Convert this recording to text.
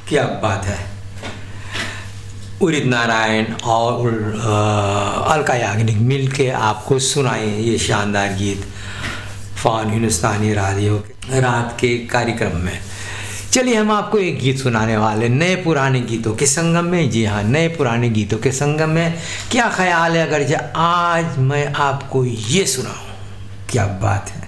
क्या बात है। उदित नारायण और अलका याग्निक मिलके आपको सुनाए ये शानदार गीत फ़ॉन हिंदुस्तानी रेडियो रात के कार्यक्रम में। चलिए हम आपको एक गीत सुनाने वाले नए पुराने गीतों के संगम में। जी हाँ, नए पुराने गीतों के संगम में। क्या ख्याल है अगर आज मैं आपको ये सुनाऊँ? क्या बात है।